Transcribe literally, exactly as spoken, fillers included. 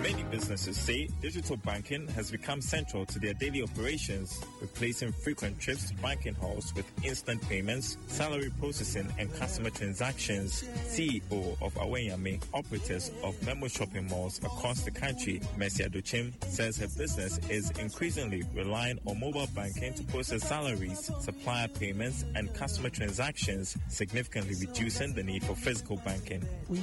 Many businesses say digital banking has become central to their daily operations, replacing frequent trips to banking halls with instant payments, salary processing, and customer transactions. C E O of Aweyame, operators of Memo shopping malls across the country, Mercy Adochim, says her business is increasingly relying on mobile banking to process salaries, supplier payments, and customer transactions, significantly reducing the need for physical banking. We